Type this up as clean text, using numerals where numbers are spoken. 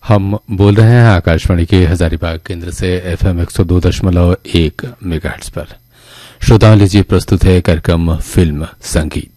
हम बोल रहे हैं आकाशवाणी के हजारीबाग केंद्र से FM 102.1 मेगाहर्ट्ज पर। श्रोताओं, लीजिए प्रस्तुत है कार्यक्रम फिल्म संगीत।